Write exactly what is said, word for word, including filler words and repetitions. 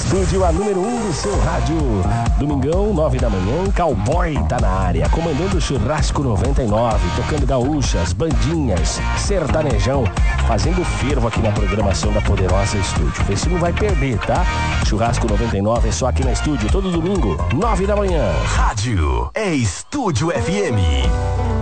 Estúdio a número um do seu rádio. Domingão, nove da manhã, Cowboy tá na área, comandando o Churrasco noventa e nove, tocando gaúchas, bandinhas, sertanejão, fazendo fervo aqui na programação da Poderosa Estúdio. Vê se não vai perder, tá? Churrasco noventa e nove é só aqui na Estúdio, todo domingo, nove da manhã. Rádio é Estúdio F M.